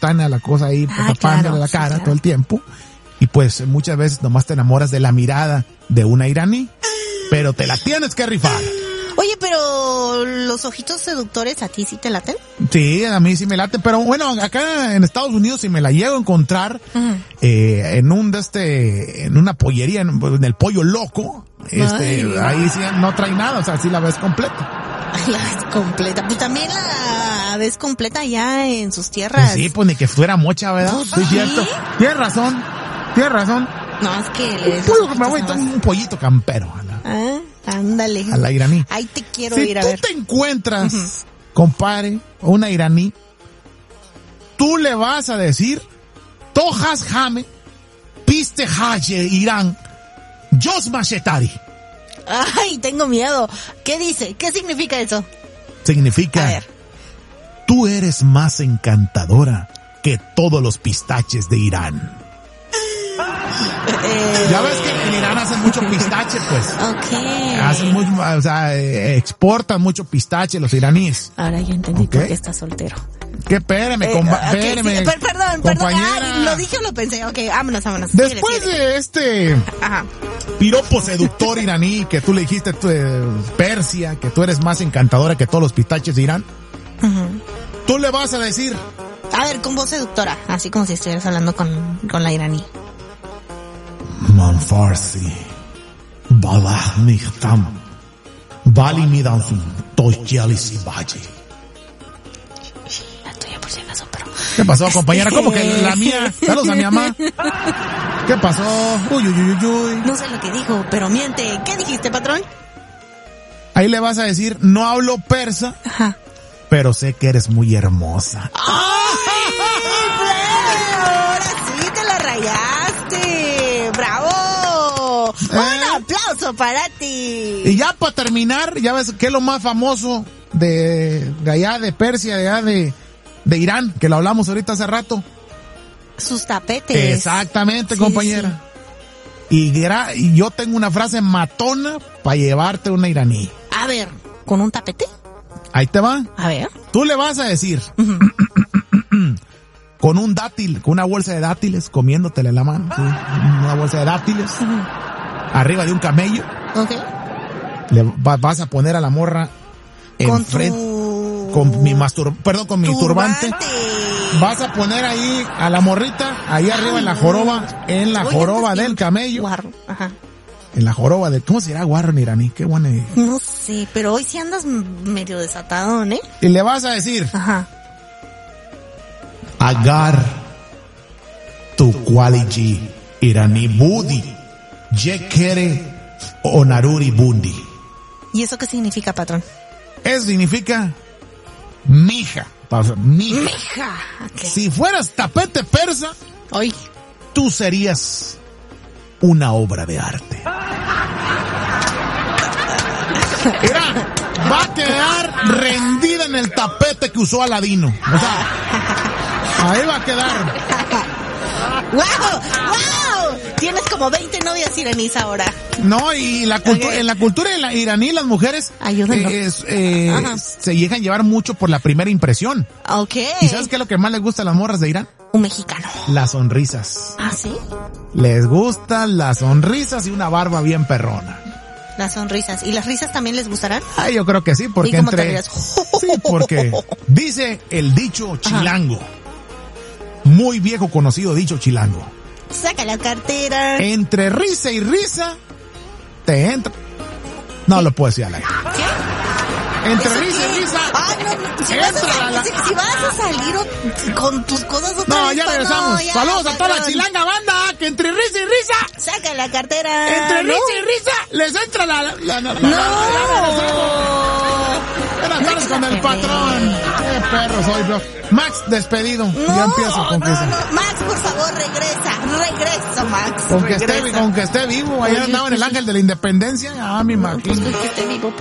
simultánea la cosa ahí, tapándole la cara todo el tiempo. Y pues muchas veces nomás te enamoras de la mirada de una iraní, pero te la tienes que rifar. Oye, pero los ojitos seductores, ¿a ti sí te laten? Sí, a mí sí me laten, pero bueno, acá en Estados Unidos si me la llego a encontrar en una pollería, en el Pollo Loco, ahí sí no trae nada, o sea, sí la ves completa. La ves completa, pues también la ves completa ya en sus tierras. Pues sí, pues ni que fuera mocha, ¿verdad? Pues sí, cierto. Tienes razón. No, es que me voy a un pollito campero. Ándale. A la iraní. Ahí te quiero ir a ver. Si tú te encuentras, compadre, una iraní, tú le vas a decir, Tojas Jame, Piste Haye Irán, Jos Mashetari. Ay, tengo miedo. ¿Qué dice? ¿Qué significa eso? Significa, a ver, tú eres más encantadora que todos los pistaches de Irán. Ya ves que en Irán hacen mucho pistache, pues. Okay. Hacen mucho, o sea, exportan mucho pistache los iraníes. Ahora ya entendí por qué estás soltero. ¿Qué? Espérame, espérame. Sí, perdón. Compañera. ¿Lo dije o lo pensé? Ok, vámonos. Después de este piropo seductor iraní que tú le dijiste Persia, que tú eres más encantadora que todos los pistaches de Irán, tú le vas a decir... A ver, con voz seductora, así como si estuvieras hablando con la iraní. Man Farsi, Balah Nihtam, Bali Midanfin, Toyalisi Valle. La tuya por si acaso, pero... ¿Qué pasó, compañera? ¿Cómo que la mía? Saludos a mi mamá. ¿Qué pasó? Uy. No sé lo que dijo, pero miente. ¿Qué dijiste, patrón? Ahí le vas a decir, no hablo persa, pero sé que eres muy hermosa. ¡Ay! Ahora sí te la rayaste. ¡Bravo! Un aplauso para ti. Y ya para terminar, ya ves que es lo más famoso de allá de Persia, de allá de Irán, que lo hablamos ahorita hace rato. Sus tapetes. Exactamente, compañera. Sí. Y yo tengo una frase matona para llevarte una iraní. A ver, ¿con un tapete? Ahí te va. A ver. Tú le vas a decir, con un dátil, con una bolsa de dátiles, comiéndotele la mano, ¿sí? Una bolsa de dátiles, arriba de un camello. Okay. Le vas a poner a la morra enfrente, con mi turbante. Vas a poner ahí a la morrita, ahí arriba en la joroba del camello. Guarro, En la joroba de... ¿Cómo será guarro en iraní? Qué buena idea. No sé, pero hoy sí andas medio desatado, ¿eh? Y le vas a decir... Agar tu quality iraní budi, ye kere onaruri bundi. ¿Y eso qué significa, patrón? Eso significa mija. Mija. Okay. Si fueras tapete persa, hoy tú serías una obra de arte. Mira, va a quedar rendida en el tapete que usó Aladino. O sea, ahí va a quedar. ¡Wow! Tienes como 20 novias iraníes ahora. No, y en la cultura iraní las mujeres se llegan a llevar mucho por la primera impresión. Okay. ¿Y sabes qué es lo que más les gusta a las morras de Irán? Un mexicano. Las sonrisas. ¿Ah, sí? Les gustan las sonrisas y una barba bien perrona. Las sonrisas. ¿Y las risas también les gustarán? Ay, yo creo que sí, porque ¿Y cómo te rías? Sí, porque dice el dicho chilango. Muy viejo conocido dicho chilango. Saca la cartera. Entre risa y risa te entra. No lo puedo decir al aire. ¿Qué? Entre risa y risa. Ah, no, si vas a salir con tus cosas otra vez. No, ya regresamos. No, saludos a toda la chilanga banda, que entre risa y risa. Saca la cartera. Entre risa y risa les entra Buenas tardes con el patrón. Qué perro soy, bro. Max, despedido. Ya empiezo con que Max, por favor, regresa, Max. Con que esté vivo. Ayer andaba en el Ángel de la Independencia. Mi Max. Pues que esté vivo,